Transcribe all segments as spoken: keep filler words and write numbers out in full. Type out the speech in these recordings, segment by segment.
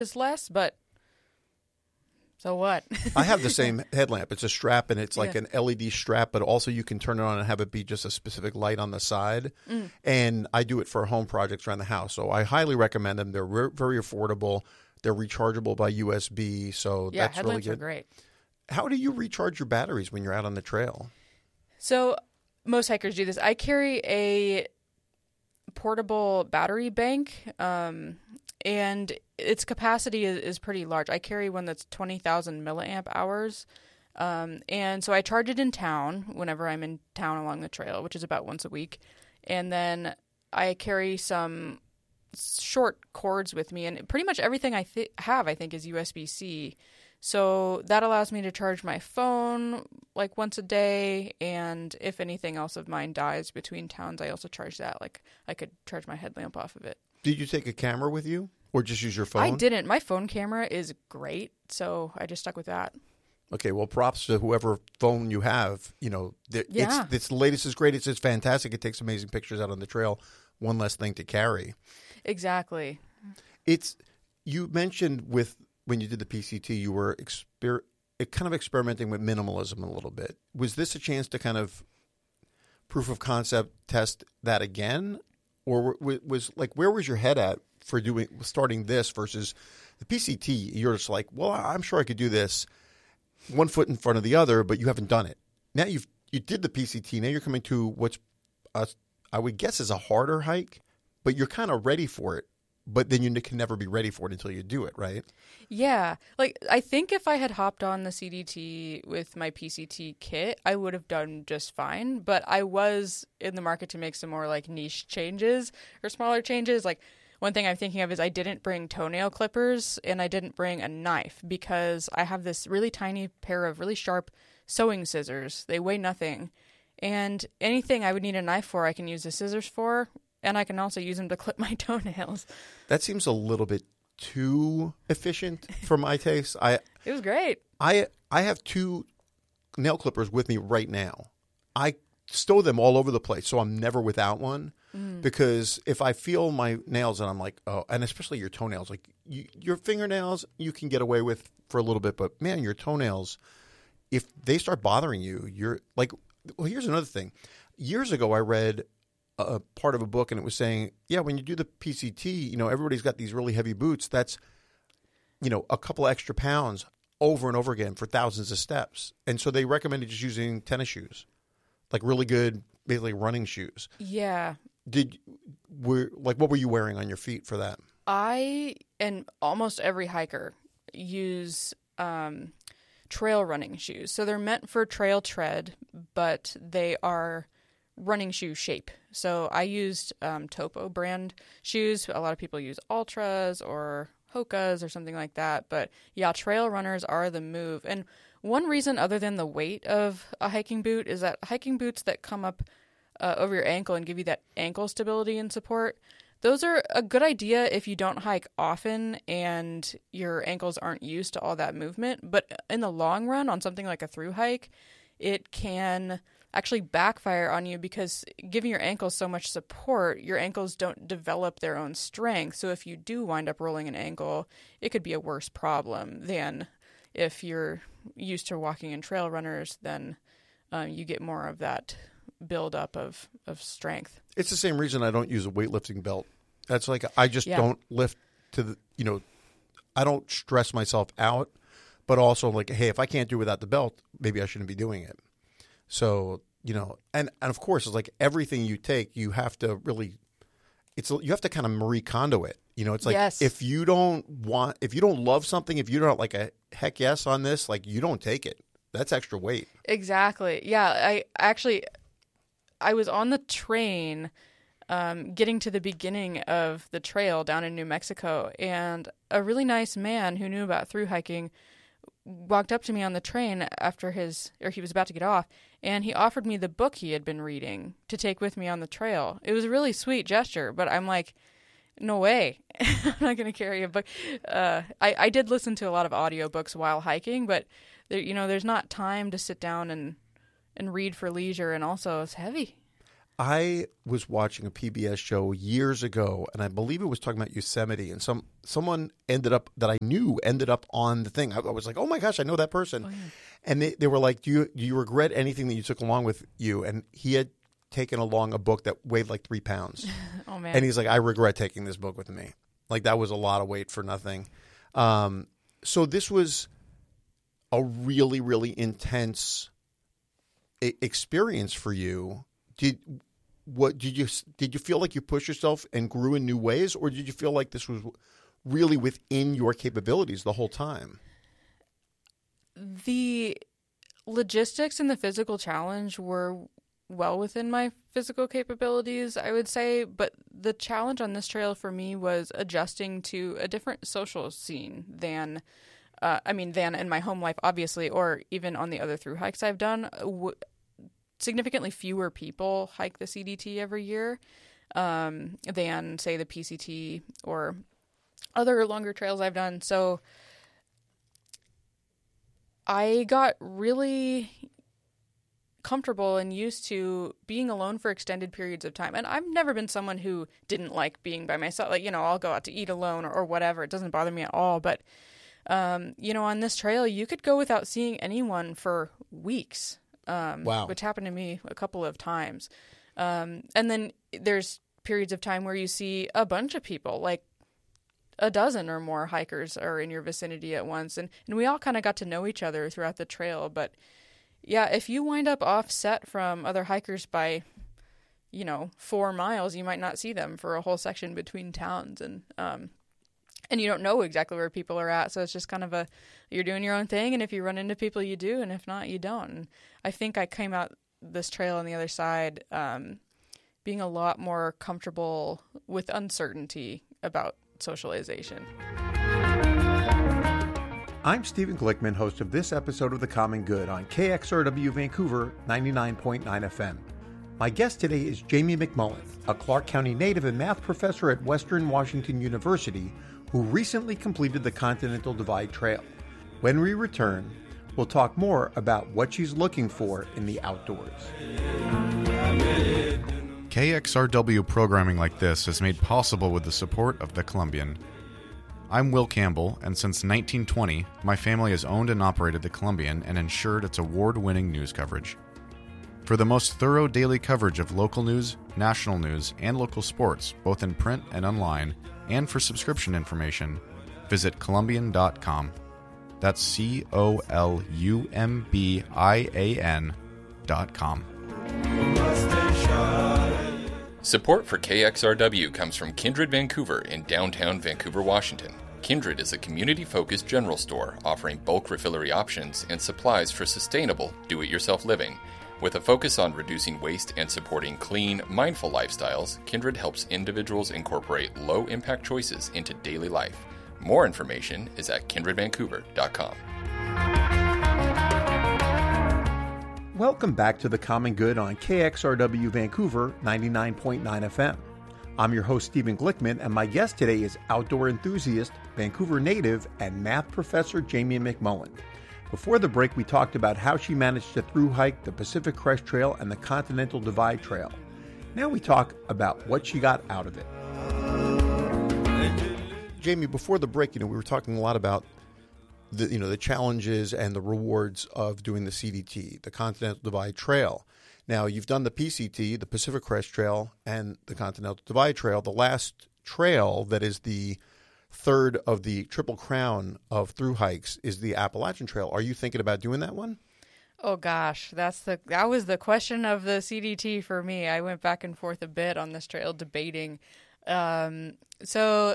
is less, but so what? I have the same headlamp. It's a strap, and it's like Yeah. an L E D strap, but also you can turn it on and have it be just a specific light on the side. Mm. And I do it for home projects around the house. So I highly recommend them. They're re- very affordable. They're rechargeable by U S B, so Yeah, that's really headlamps good. are great. How do you recharge your batteries when you're out on the trail? So most hikers do this. I carry a portable battery bank, um, and its capacity is, is pretty large. I carry one that's twenty thousand milliamp hours, um, and so I charge it in town whenever I'm in town along the trail, which is about once a week. And then I carry some short cords with me, and pretty much everything I th- have, I think, is U S B C. So that allows me to charge my phone like once a day, and if anything else of mine dies between towns, I also charge that. Like I could charge my headlamp off of it. Did you take a camera with you or just use your phone? I didn't. My phone camera is great, so I just stuck with that. Okay, well, props to whoever phone you have. You know, th- Yeah. it's, it's the latest is great. It's, it's fantastic. It takes amazing pictures out on the trail. One less thing to carry. Exactly. It's you mentioned with when you did the P C T, you were exper- kind of experimenting with minimalism a little bit. Was this a chance to kind of proof of concept test that again, or w- was like where was your head at for doing starting this versus the P C T? You're just like, well, I'm sure I could do this, one foot in front of the other, but you haven't done it. Now you've you did the P C T. Now you're coming to what's uh, I would guess is a harder hike, but you're kind of ready for it. But then you can never be ready for it until you do it, right? Yeah. Like, I think if I had hopped on the C D T with my P C T kit, I would have done just fine. But I was in the market to make some more, like, niche changes or smaller changes. Like, one thing I'm thinking of is I didn't bring toenail clippers and I didn't bring a knife because I have this really tiny pair of really sharp sewing scissors. They weigh nothing. And anything I would need a knife for, I can use the scissors for. And I can also use them to clip my toenails. That seems a little bit too efficient for my taste. I It was great. I I have two nail clippers with me right now. I stow them all over the place, so I'm never without one. Mm. Because if I feel my nails and I'm like, oh, and especially your toenails, like you, your fingernails, you can get away with for a little bit, but man, your toenails, if they start bothering you, you're like, well, here's another thing. Years ago, I read a part of a book and it was saying, yeah, when you do the P C T, you know, everybody's got these really heavy boots. That's, you know, a couple of extra pounds over and over again for thousands of steps. And so they recommended just using tennis shoes, like really good, basically running shoes. Yeah. Did were like what were you wearing on your feet for that? I and almost every hiker use um, trail running shoes. So they're meant for trail tread, but they are running shoe shape. So I used um, Topo brand shoes. A lot of people use Ultras or Hokas or something like that. But yeah, trail runners are the move. And one reason other than the weight of a hiking boot is that hiking boots that come up uh, over your ankle and give you that ankle stability and support, those are a good idea if you don't hike often and your ankles aren't used to all that movement. But in the long run, on something like a thru hike, it can actually backfire on you because giving your ankles so much support, your ankles don't develop their own strength. So if you do wind up rolling an ankle, it could be a worse problem than if you're used to walking in trail runners, then um, you get more of that buildup of, of strength. It's the same reason I don't use a weightlifting belt. That's like I just Yeah. don't lift to the, you know, I don't stress myself out, but also like, hey, if I can't do without the belt, maybe I shouldn't be doing it. So, you know, and, and of course, it's like everything you take, you have to really, it's you have to kind of Marie Kondo it. You know, it's like Yes. if you don't want, if you don't love something, if you don't like a heck yes on this, like you don't take it. That's extra weight. Exactly. Yeah, I actually, I was on the train um, getting to the beginning of the trail down in New Mexico, and a really nice man who knew about thru hiking walked up to me on the train after his, or he was about to get off, and he offered me the book he had been reading to take with me on the trail. It was a really sweet gesture, but I'm like, no way. I'm not going to carry a book. Uh, I, I did listen to a lot of audiobooks while hiking, but there, you know, there's not time to sit down and, and read for leisure, and also it's heavy. I was watching a P B S show years ago, and I believe it was talking about Yosemite, and some someone ended up that I knew ended up on the thing. I, I was like, oh my gosh, I know that person. Oh, yeah. And they, they were like, do you do you regret anything that you took along with you? And he had taken along a book that weighed like three pounds. Oh man! And he's like, I regret taking this book with me. Like that was a lot of weight for nothing. Um, so this was a really, really intense I- experience for you. Did what did you did you feel like you pushed yourself and grew in new ways, or did you feel like this was really within your capabilities the whole time? The logistics and the physical challenge were well within my physical capabilities, I would say, but the challenge on this trail for me was adjusting to a different social scene than uh, I mean than in my home life, obviously, or even on the other through hikes I've done. W- significantly fewer people hike the C D T every year um, than, say, the P C T or other longer trails I've done. So I got really comfortable and used to being alone for extended periods of time. And I've never been someone who didn't like being by myself. Like, you know, I'll go out to eat alone or, or whatever. It doesn't bother me at all. But, um, you know, on this trail, you could go without seeing anyone for weeks. Um, wow. Which happened to me a couple of times. Um, and then there's periods of time where you see a bunch of people, like a dozen or more hikers are in your vicinity at once. And, and we all kind of got to know each other throughout the trail. But yeah, if you wind up offset from other hikers by, you know, four miles, you might not see them for a whole section between towns. And, um, and you don't know exactly where people are at. So it's just kind of a, you're doing your own thing. And if you run into people, you do. And if not, you don't. And I think I came out this trail on the other side, um, being a lot more comfortable with uncertainty about socialization. I'm Stephen Glickman, host of this episode of The Common Good on K X R W Vancouver ninety-nine point nine F M. My guest today is Jamie McMullen, a Clark County native and math professor at Western Washington University who recently completed the Continental Divide Trail. When we return, we'll talk more about what she's looking for in the outdoors. K X R W programming like this is made possible with the support of the Columbian. I'm Will Campbell, and since nineteen twenty, my family has owned and operated the Columbian and ensured its award-winning news coverage. For the most thorough daily coverage of local news, national news, and local sports, both in print and online, and for subscription information, visit Columbian dot com. That's C O L U M B I A N dot com. Support for K X R W comes from Kindred Vancouver in downtown Vancouver, Washington. Kindred is a community-focused general store offering bulk refillery options and supplies for sustainable, do-it-yourself living. With a focus on reducing waste and supporting clean, mindful lifestyles, Kindred helps individuals incorporate low-impact choices into daily life. More information is at kindred vancouver dot com. Welcome back to The Common Good on K X R W Vancouver ninety-nine point nine F M. I'm your host, Stephen Glickman, and my guest today is outdoor enthusiast, Vancouver native, and math professor Jamie McMullen. Before the break, we talked about how she managed to thru-hike the Pacific Crest Trail and the Continental Divide Trail. Now we talk about what she got out of it. Jamie, before the break, you know, we were talking a lot about the, you know, the challenges and the rewards of doing the C D T, the Continental Divide Trail. Now, you've done the P C T, the Pacific Crest Trail, and the Continental Divide Trail. The last trail that is the third of the Triple Crown of thru hikes is the Appalachian Trail. Are you thinking about doing that one? Oh gosh, that's the that was the question of the C D T for me. I went back and forth a bit on this trail debating. Um, so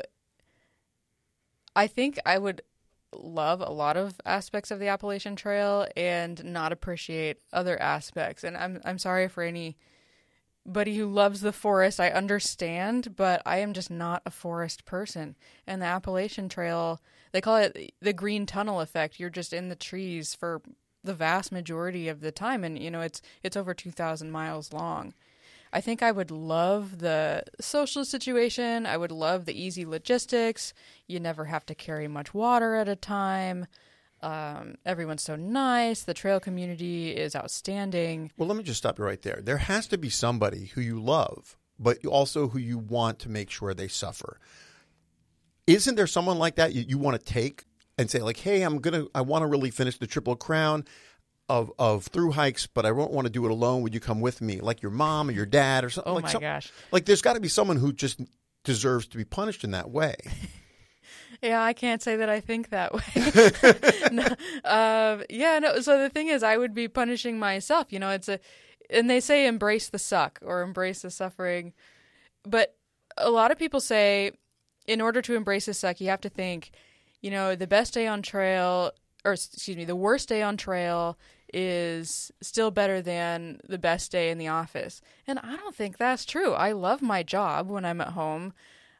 I think I would love a lot of aspects of the Appalachian Trail and not appreciate other aspects. And I'm I'm sorry for anybody who loves the forest. I understand, but I am just not a forest person. And the Appalachian Trail, they call it the green tunnel effect. You're just in the trees for the vast majority of the time, and you know it's it's over two thousand miles long. I think I would love the social situation. I would love the easy logistics. You never have to carry much water at a time. Um, everyone's so nice. The trail community is outstanding. Well, let me just stop you right there. There has to be somebody who you love, but also who you want to make sure they suffer. Isn't there someone like that you, you want to take and say, like, hey, I'm gonna, I want to really finish the Triple Crown of of through hikes, but I don't want to do it alone. Would you come with me, like your mom or your dad or something? Oh like my some, gosh! Like, there's got to be someone who just deserves to be punished in that way. Yeah, I can't say that I think that way. no, uh, yeah, no. So the thing is, I would be punishing myself. You know, it's a, and they say embrace the suck or embrace the suffering, but a lot of people say, in order to embrace the suck, you have to think, you know, the best day on trail, or excuse me, the worst day on trail is still better than the best day in the office. And I don't think that's true. I love my job when I'm at home.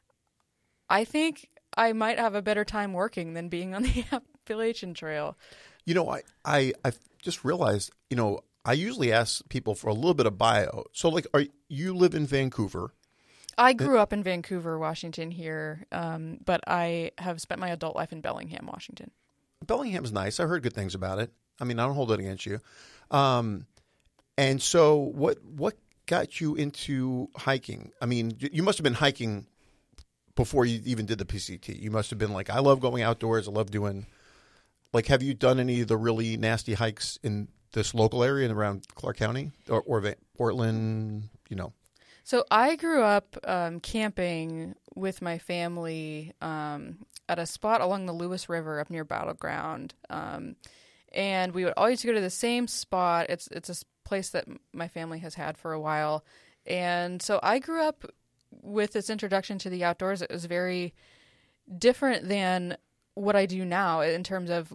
I think I might have a better time working than being on the Appalachian Trail. You know, I, I, I just realized, you know, I usually ask people for a little bit of bio. So, like, are you live in Vancouver? I grew up in Vancouver, Washington here, um, but I have spent my adult life in Bellingham, Washington. Bellingham's nice. I heard good things about it. I mean, I don't hold it against you. Um, and so what what got you into hiking? I mean, you must have been hiking before you even did the P C T. You must have been like, I love going outdoors. I love doing, like, have you done any of the really nasty hikes in this local area and around Clark County or, or Portland, you know? So I grew up um, camping with my family um, at a spot along the Lewis River up near Battleground. Um, and we would always go to the same spot. It's it's a place that my family has had for a while. And so I grew up with this introduction to the outdoors. It was very different than what I do now in terms of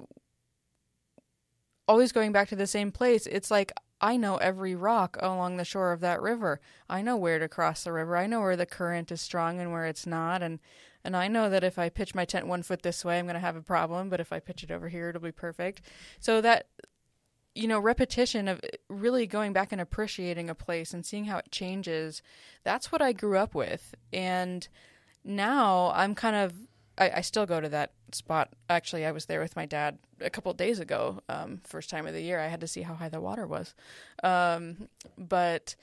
always going back to the same place. It's like I know every rock along the shore of that river. I know where to cross the river. I know where the current is strong and where it's not. And, and I know that if I pitch my tent one foot this way, I'm going to have a problem. But if I pitch it over here, it'll be perfect. So that, you know, repetition of really going back and appreciating a place and seeing how it changes, that's what I grew up with. And now I'm kind of, I, I still go to that spot. Actually, I was there with my dad a couple of days ago, um, first time of the year. I had to see how high the water was. Um, but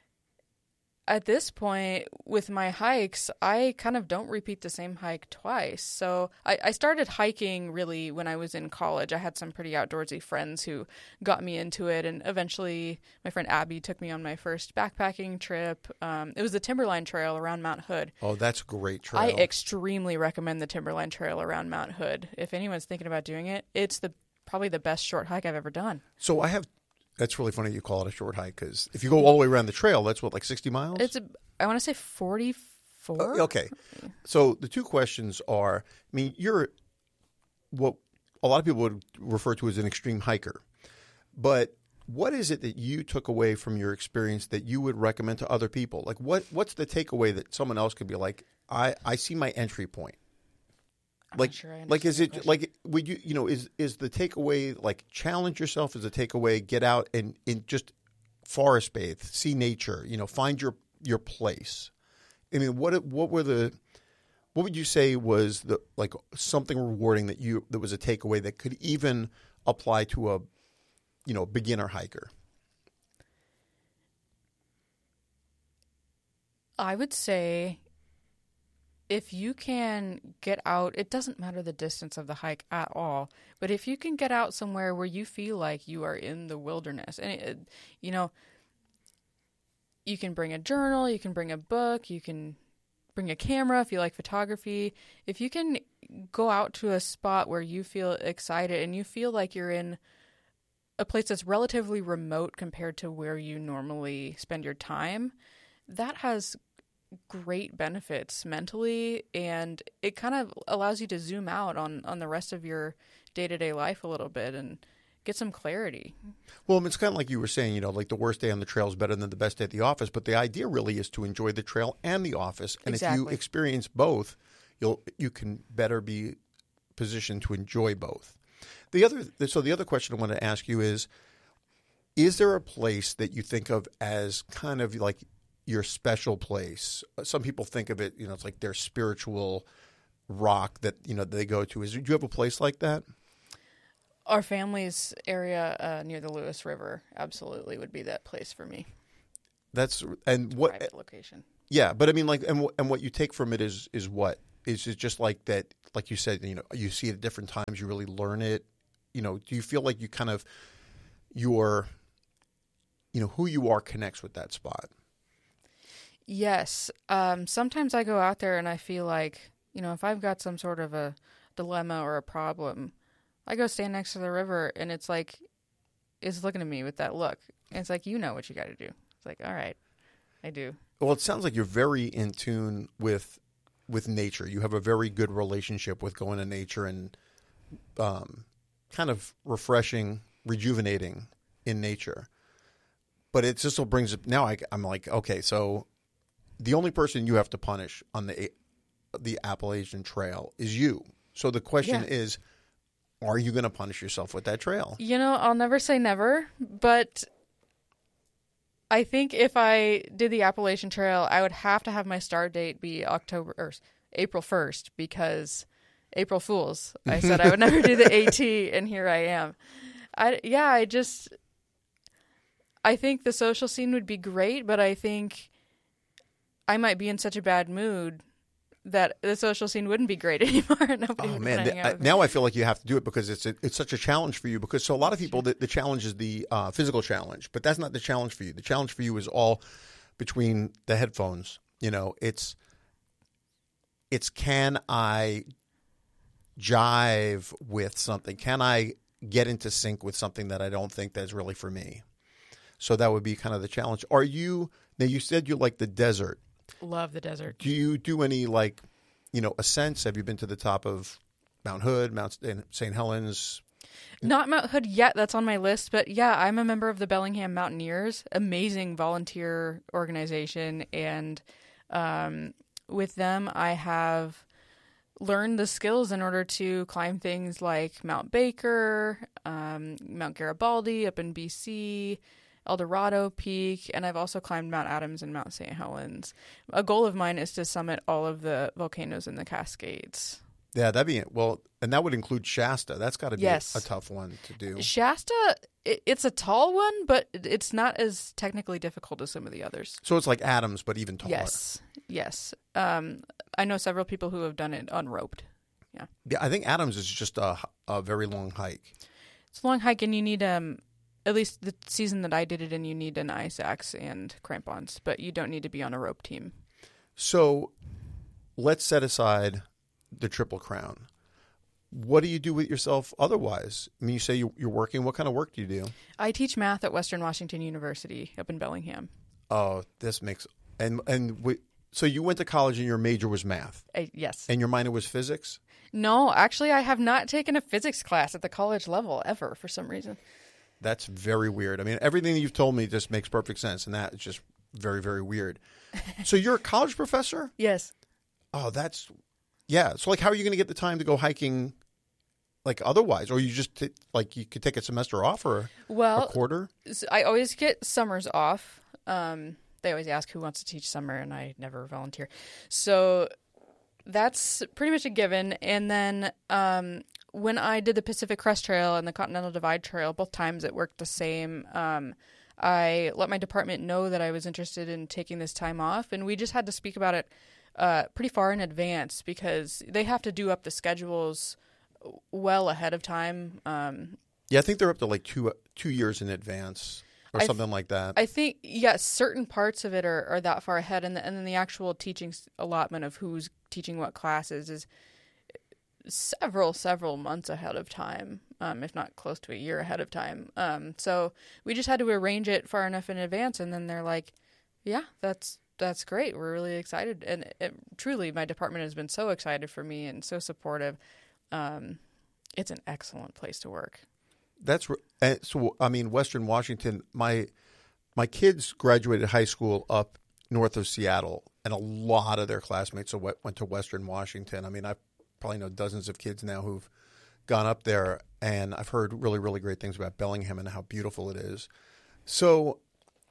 at this point with my hikes, I kind of don't repeat the same hike twice. So I, I started hiking really when I was in college. I had some pretty outdoorsy friends who got me into it. And eventually my friend Abby took me on my first backpacking trip. Um, it was the Timberline Trail around Mount Hood. Oh, that's a great trail. I extremely recommend the Timberline Trail around Mount Hood. If anyone's thinking about doing it, it's the probably the best short hike I've ever done. So I have... That's really funny you call it a short hike because if you go all the way around the trail, that's what, like sixty miles? It's, a, I want to say forty-four. Uh, okay. So the two questions are, I mean, you're what a lot of people would refer to as an extreme hiker. But what is it that you took away from your experience that you would recommend to other people? Like what what's the takeaway that someone else could be like, I, I see my entry point? I'm like, not sure I like, is it understand like, would you, you know, is, is the takeaway like challenge yourself? Is the takeaway get out and, and just forest bathe, see nature, you know, find your, your place? I mean, what, what were the, what would you say was the, like something rewarding that you, that was a takeaway that could even apply to a, you know, beginner hiker? I would say if you can get out, it doesn't matter the distance of the hike at all, but if you can get out somewhere where you feel like you are in the wilderness, and it, you know, you can bring a journal, you can bring a book, you can bring a camera if you like photography. If you can go out to a spot where you feel excited and you feel like you're in a place that's relatively remote compared to where you normally spend your time, that has great benefits mentally, and it kind of allows you to zoom out on, on the rest of your day-to-day life a little bit and get some clarity. Well, it's kind of like you were saying, you know, like the worst day on the trail is better than the best day at the office, but the idea really is to enjoy the trail and the office. And Exactly. if you experience both, you'll you can better be positioned to enjoy both. The other so the other question I want to ask you is, is there a place that you think of as kind of like your special place? Some people think of it, you know, it's like their spiritual rock that, you know, they go to. Is do you have a place like that? Our family's area uh, near the Lewis River absolutely would be that place for me. That's and what Private location. Yeah, but I mean, like, and and what you take from it is is what is it just like that? Like you said, you know, you see it at different times. You really learn it. You know, do you feel like you kind of your, you know, who you are connects with that spot? Yes. Um, sometimes I go out there and I feel like, you know, if I've got some sort of a dilemma or a problem, I go stand next to the river and it's like, it's looking at me with that look. And it's like, you know what you got to do. It's like, all right, I do. Well, it sounds like you're very in tune with with nature. You have a very good relationship with going to nature and um, kind of refreshing, rejuvenating in nature. But it just brings up now. I, I'm like, okay, so the only person you have to punish on the the Appalachian Trail is you. So the question Yeah. is, are you going to punish yourself with that trail? You know, I'll never say never, but I think if I did the Appalachian Trail, I would have to have my start date be October or April first because April Fools. I said I would never do the AT, and here I am. I yeah, I just I think the social scene would be great, but I think I might be in such a bad mood that the social scene wouldn't be great anymore. Nobody Oh would man! wanna hang out I, with me. now I feel like you have to do it because it's a, it's such a challenge for you. Because so a lot of people, the, the challenge is the uh, physical challenge, but that's not the challenge for you. The challenge for you is all between the headphones. You know, it's it's can I jive with something? Can I get into sync with something that I don't think that's really for me? So that would be kind of the challenge. Are you now? You said you like the desert. Love the desert. Do you do any, like, you know, ascents? Have you been to the top of Mount Hood, Mount Saint Helens? Not Mount Hood yet. That's on my list. But yeah, I'm a member of the Bellingham Mountaineers, amazing volunteer organization. And um, with them, I have learned the skills in order to climb things like Mount Baker, um, Mount Garibaldi up in B C, El Dorado Peak, and I've also climbed Mount Adams and Mount Saint Helens. A goal of mine is to summit all of the volcanoes in the Cascades. Yeah, that'd be well, and that would include Shasta. That's got to be Yes. a, a tough one to do. Shasta, it, it's a tall one, but it's not as technically difficult as some of the others. So it's like Adams, but even taller. Yes, yes. Um, I know several people who have done it unroped. Yeah, I think Adams is just a, a very long hike. It's a long hike, and you need um, at least the season that I did it in, you need an ice axe and crampons, but you don't need to be on a rope team. So let's set aside the Triple Crown. What do you do with yourself otherwise? I mean, you say you, you're working. What kind of work do you do? I teach math at Western Washington University up in Bellingham. Oh, this makes and and we, so you went to college and your major was math, I, yes. and your minor was physics. No, actually, I have not taken a physics class at the college level ever for some reason. That's very weird. I mean, everything that you've told me just makes perfect sense, and that is just very, very weird. So you're a college professor? Yes. Oh, that's yeah. So like, how are you going to get the time to go hiking, like otherwise, or you just t- like you could take a semester off or Well, a quarter? s- I always get summers off. Um, they always ask who wants to teach summer, and I never volunteer. So that's pretty much a given. And then um, when I did the Pacific Crest Trail and the Continental Divide Trail, both times it worked the same. Um, I let my department know that I was interested in taking this time off, and we just had to speak about it uh, pretty far in advance because they have to do up the schedules well ahead of time. Um, Yeah, I think they're up to like two two years in advance or I th- something like that. I think, yes, certain parts of it are, are that far ahead, and, the, and then the actual teaching s- allotment of who's teaching what classes is several, several months ahead of time, um, if not close to a year ahead of time. Um, so we just had to arrange it far enough in advance, and then they're like, yeah, that's that's great. We're really excited. And it, truly, my department has been so excited for me and so supportive. Um, it's an excellent place to work. That's re- and so. I mean, Western Washington. My my kids graduated high school up north of Seattle, and a lot of their classmates went went to Western Washington. I mean, I probably know dozens of kids now who've gone up there, and I've heard really, really great things about Bellingham and how beautiful it is. So,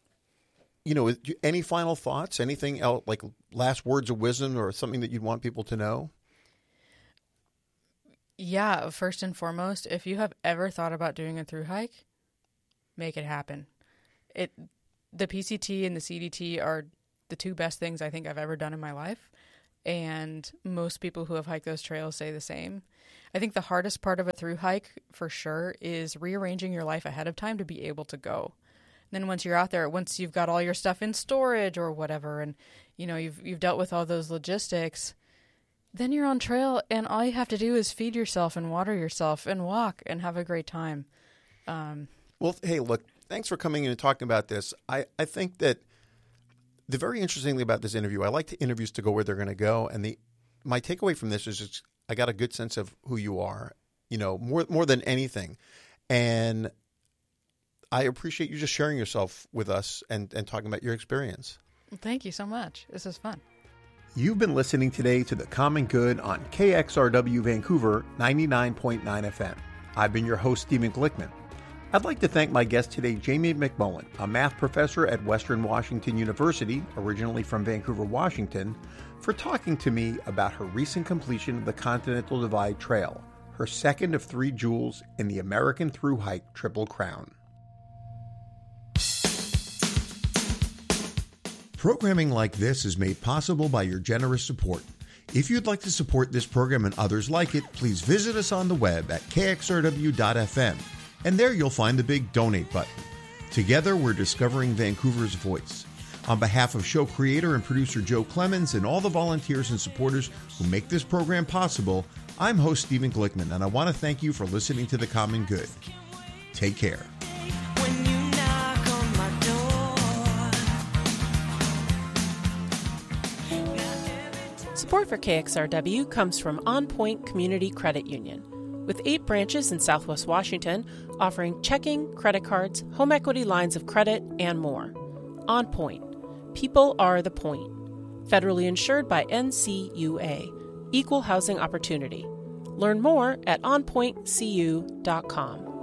you know, any final thoughts? Anything else, like last words of wisdom, or something that you'd want people to know? Yeah, first and foremost, if you have ever thought about doing a thru hike, make it happen. It, the P C T and the C D T are the two best things I think I've ever done in my life, and most people who have hiked those trails say the same. I think the hardest part of a thru hike, for sure, is rearranging your life ahead of time to be able to go. And then once you're out there, once you've got all your stuff in storage or whatever, and you know you've you've dealt with all those logistics, then you're on trail, and all you have to do is feed yourself and water yourself and walk and have a great time. Um, well, hey, look, thanks for coming in and talking about this. I, I think that the very interesting thing about this interview, I like the interviews to go where they're going to go, and the my takeaway from this is just, I got a good sense of who you are, you know, more more than anything, and I appreciate you just sharing yourself with us and, and talking about your experience. Thank you so much. This is fun. You've been listening today to The Common Good on K X R W Vancouver ninety-nine point nine F M. I've been your host, Stephen Glickman. I'd like to thank my guest today, Jamie McMullen, a math professor at Western Washington University, originally from Vancouver, Washington, for talking to me about her recent completion of the Continental Divide Trail, her second of three jewels in the American Thru Hike Triple Crown. Programming like this is made possible by your generous support. If you'd like to support this program and others like it, please visit us on the web at k x r w dot f m, and there you'll find the big donate button. Together, we're discovering Vancouver's voice. On behalf of show creator and producer Joe Clemens and all the volunteers and supporters who make this program possible, I'm host Stephen Glickman, and I want to thank you for listening to The Common Good. Take care. Support for K X R W comes from On Point Community Credit Union, with eight branches in Southwest Washington offering checking, credit cards, home equity lines of credit, and more. On Point. People are the point. Federally insured by N C U A. Equal housing opportunity. Learn more at on point c u dot com.